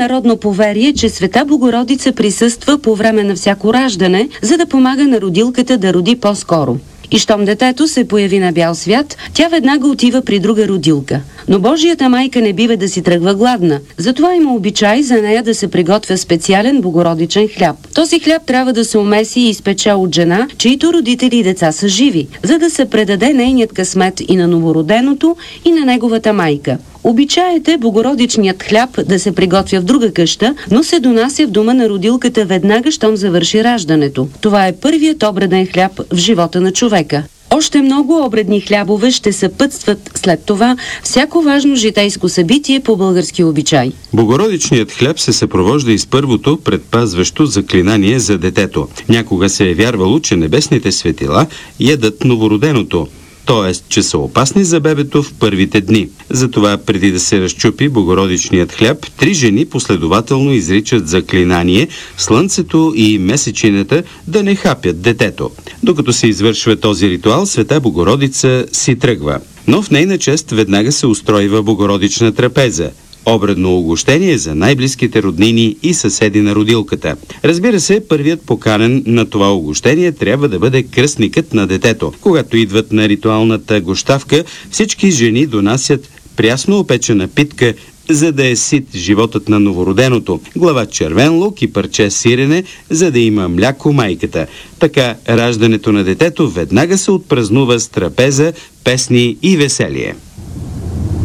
народно поверие, че Света Богородица присъства по време на всяко раждане, за да помага на родилката да роди по-скоро. И щом детето се появи на бял свят, тя веднага отива при друга родилка. Но Божията майка не бива да си тръгва гладна. Затова има обичай за нея да се приготвя специален богородичен хляб. Този хляб трябва да се умеси и изпече от жена, чието родители и деца са живи, за да се предаде нейният късмет и на новороденото, и на неговата майка. Обичаят е богородичният хляб да се приготвя в друга къща, но се донася в дома на родилката веднага, щом завърши раждането. Това е първият обреден хляб в живота на човека. Още много обредни хлябове ще съпътстват след това всяко важно житейско събитие по български обичай. Богородичният хляб се съпровожда и с първото предпазващо заклинание за детето. Някога се е вярвало, че небесните светила ядат новороденото, т.е. че са опасни за бебето в първите дни. Затова, преди да се разчупи богородичният хляб, 3 жени последователно изричат заклинание слънцето и месечината да не хапят детето. Докато се извършва този ритуал, Света Богородица си тръгва. Но в нейна чест веднага се устройва богородична трапеза. Обредно угощение за най-близките роднини и съседи на родилката. Разбира се, първият поканен на това угощение трябва да бъде кръстникът на детето. Когато идват на ритуалната гощавка, всички жени донасят прясно опечена питка, за да е сит животът на новороденото, глава червен лук и парче сирене, за да има мляко майката. Така раждането на детето веднага се отпразнува с трапеза, песни и веселие.